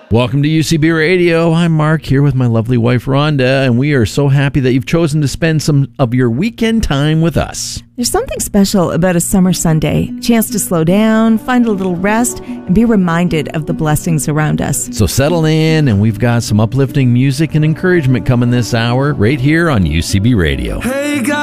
Welcome to UCB Radio. I'm Mark here with my lovely wife Rhonda, and we are so happy that you've chosen to spend some of your weekend time with us. There's something special about a summer Sunday. A chance to slow down, find a little rest, and be reminded of the blessings around us. So settle in, and we've got some uplifting music and encouragement coming this hour right here on UCB Radio. Hey guys.